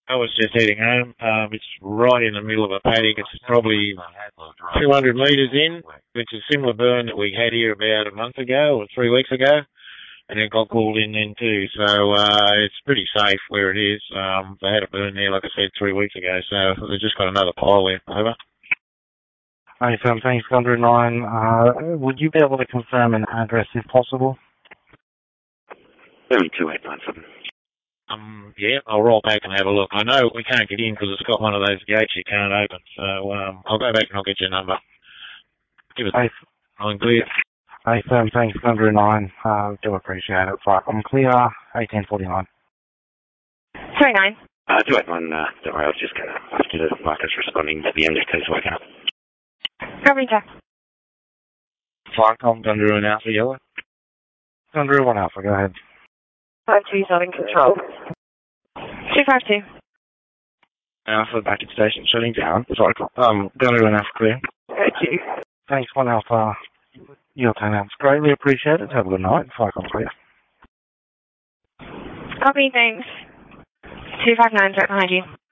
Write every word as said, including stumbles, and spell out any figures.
I was just heading home. Um, it's right in the middle of a paddock. It's probably two hundred metres in, which is a similar burn that we had here about a month ago or three weeks ago, and it got called in then too. So uh, it's pretty safe where it is. Um, they had a burn there, like I said, three weeks ago, so they've just got another pile there. Over. Hey, Sam, thanks, one oh nine. Uh, would you be able to confirm an address if possible? thirty-two eight nine seven. Um, yeah, I'll roll back and have a look. I know we can't get in because it's got one of those gates you can't open. So um, I'll go back and I'll get your number. Give us Hey, I'm clear. hey, Sam, thanks, one oh nine. Uh, do appreciate it. Right, I'm clear, eighteen forty-nine. Sorry, nine. Uh, two eight one, uh, don't worry, I was just going to ask you to mark us responding to the M D T's working up. Covering check. Flycom, Dundee and Alpha Yellow. Dundee one Alpha, go ahead. five two is not in control. two five two. Alpha back at station, shutting down. Flycom. Um, Dundee and Alpha clear. Thank you. Thanks, one Alpha. Your turn out. Greatly appreciated. Have a good night. Flycom clear. Copy, thanks. two five nine, right behind you.